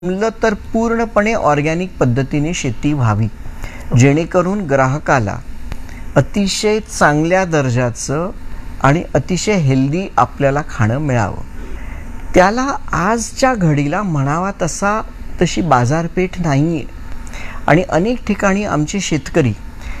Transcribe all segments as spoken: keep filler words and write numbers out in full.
म्हणलं तर पूर्णपणे ऑर्गॅनिक पद्धतीने शेती व्हावी, जेणेकरून ग्राहकाला अतिशय चांगल्या दर्जाचं आणि अतिशय हेल्दी आपल्याला खाणं मिळावं. त्याला आजच्या घडीला म्हणावा तसा तशी बाजारपेठ नाही आहे आणि अनेक ठिकाणी आमचे शेतकरी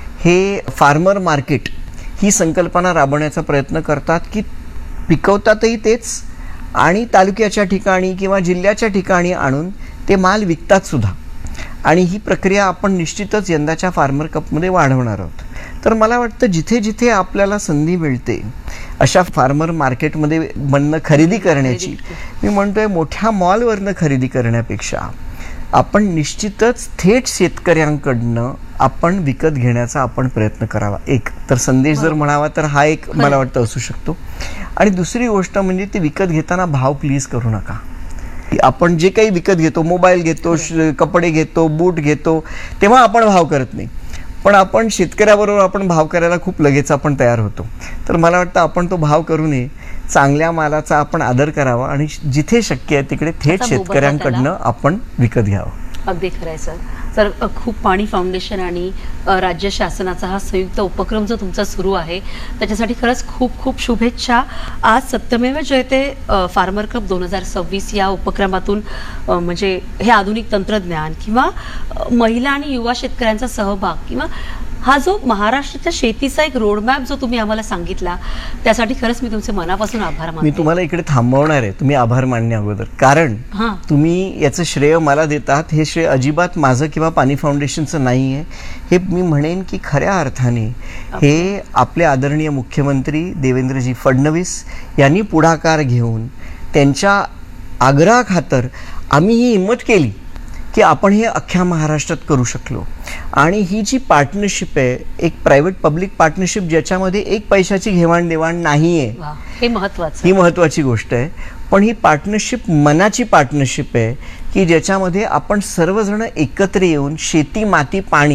हे फार्मर मार्केट ही संकल्पना राबवण्याचा प्रयत्न करतात की पिकवतातही तेच आणि तालुक्याच्या ठिकाणी किंवा जिल्ह्याच्या ठिकाणी आणून ते माल विकतात सुद्धा. आणि ही प्रक्रिया आपण निश्चितच यंदाच्या फार्मर कपमध्ये वाढवणार आहोत. तर मला वाटतं जिथे जिथे आपल्याला संधी मिळते अशा फार्मर मार्केटमध्ये म्हणणं खरेदी करण्याची, मी म्हणतोय मोठ्या मॉलवरनं खरेदी करण्यापेक्षा आपण निश्चितच थेट शेतकऱ्यांकडनं आपण विकत घेण्याचा आपण प्रयत्न करावा. एक तर संदेश जर म्हणावा तर हा एक मला वाटतं असू शकतो. आणि दुसरी गोष्ट म्हणजे ते विकत घेताना भाव प्लीज करू नका. आपण जे काही विकत घेतो, मोबाईल घेतो, कपडे घेतो, बूट घेतो, तेव्हा आपण भाव करत नाही, पण आपण शेतकऱ्याबरोबर आपण भाव करायला खूप लगेच आपण तयार होतो. तर मला वाटतं आपण तो भाव करू नये, चांगल्या मालाचा आपण आदर करावा आणि जिथे शक्य आहे तिकडे थेट शेतकऱ्यांकडनं आपण विकत घ्यावं. अगदी खरं आहे सर. तर खूप पाणी फाउंडेशन आणि राज्य शासनाचा हा संयुक्त उपक्रम जो तुमचा सुरू आहे त्याच्यासाठी खरंच खूप खूप शुभेच्छा. आज सत्यमेव जयते फार्मर कप दोन हजार सव्वीस या उपक्रमातून म्हणजे हे आधुनिक तंत्रज्ञान किंवा महिला आणि युवा शेतकऱ्यांचा सहभाग किंवा हा जो महाराष्ट्राच्या शेतीचा एक रोडमॅप जो तुम्ही आम्हाला सांगितला त्यासाठी खरंच मी तुमचे मनापासून आभार मानते. मी तुम्हाला इकडे थांबवणार आहे तुम्ही आभार मानण्या अगोदर, कारण तुम्ही याचं श्रेय मला देतात. हे श्रेय अजिबात माझं किंवा पाणी फाउंडेशनचं नाही आहे. हे मी म्हणेन की खऱ्या अर्थाने हे आपले आदरणीय मुख्यमंत्री देवेंद्रजी फडणवीस यांनी पुढाकार घेऊन त्यांच्या आग्रहाखातर आम्ही ही हिंमत केली की आपण हे अख्ख्या महाराष्ट्रात करू शकलो. आणि ही जी पार्टनरशिप आहे, एक प्रायव्हेट पब्लिक पार्टनरशिप ज्याच्यामध्ये एक पैशाची घेवाणदेवाण नाही आहे, हे महत्त्वाचं ही महत्त्वाची गोष्ट आहे. पण ही पार्टनरशिप मनाची पार्टनरशिप आहे की ज्याच्यामध्ये आपण सर्वजण एकत्र येऊन शेती, माती, पाणी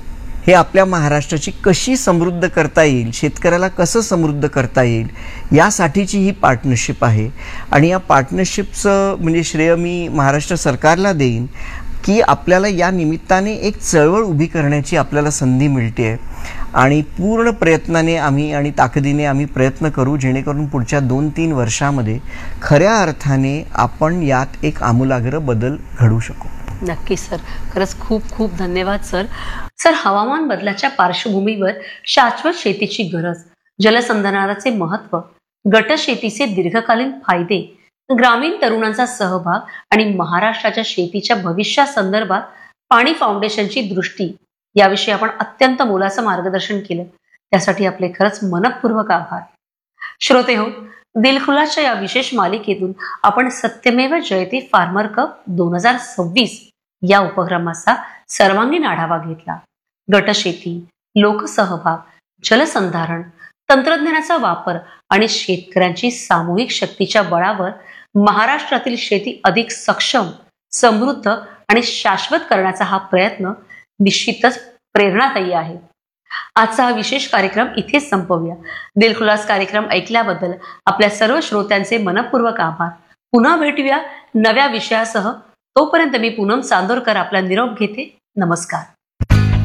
हे आपल्या महाराष्ट्राची कशी समृद्ध करता येईल, शेतकऱ्याला कसं समृद्ध करता येईल यासाठीची ही पार्टनरशिप आहे. आणि या पार्टनरशिपचं म्हणजे श्रेय मी महाराष्ट्र सरकारला देईन की आपल्याला या निमित्ताने एक चळवळ उभी करण्याची आपल्याला संधी मिळते आहे. आणि पूर्ण प्रयत्नाने आम्ही आणि ताकदीने आम्ही प्रयत्न करू जेणेकरून पुढच्या दोन तीन वर्षामध्ये खऱ्या अर्थाने आपण यात एक आमूलाग्र बदल घडवू शकू. नक्की सर, खरंच खूप खूप धन्यवाद सर. सर, हवामान बदलाच्या पार्श्वभूमीवर शाश्वत शेतीची गरज, जलसंधारणाचे महत्त्व, गट शेतीचे दीर्घकालीन फायदे, ग्रामीण तरुणांचा सहभाग आणि महाराष्ट्राच्या शेतीच्या भविष्यासंदर्भात पाणी फाउंडेशनची दृष्टी याविषयी आपण अत्यंत मोलाचं मार्गदर्शन केलं. त्यासाठी आपले खरंच मनपूर्वक आभार. श्रोते हो, दिलखुलासच्या या विशेष मालिकेतून आपण सत्यमेव जयते फार्मर कप दोन हजार सव्वीस या उपक्रमाचा सर्वांगीण आढावा घेतला. गटशेती, लोकसहभाग, जलसंधारण, तंत्रज्ञानाचा वापर आणि शेतकऱ्यांची सामूहिक शक्तीच्या बळावर महाराष्ट्रातील शेती अधिक सक्षम, समृद्ध आणि शाश्वत करण्याचा हा प्रयत्न निश्चितच प्रेरणादायी आहे. आजचा हा विशेष कार्यक्रम इथेच संपवूया. दिलखुलास कार्यक्रम ऐकल्याबद्दल आपल्या सर्व श्रोत्यांचे मनपूर्वक आभार. पुन्हा भेटूया नव्या विषयासह. तोपर्यंत मी पूनम चांदोरकर आपला निरोप घेते. नमस्कार.